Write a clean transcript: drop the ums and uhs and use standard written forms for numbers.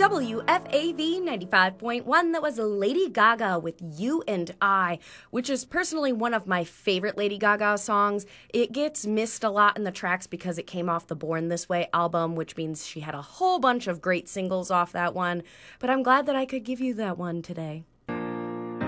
WFAV 95.1. That was Lady Gaga with You and I, which is personally one of my favorite Lady Gaga songs. It gets missed a lot in the tracks because it came off the Born This Way album, which means she had a whole bunch of great singles off that one. But I'm glad that I could give you that one today.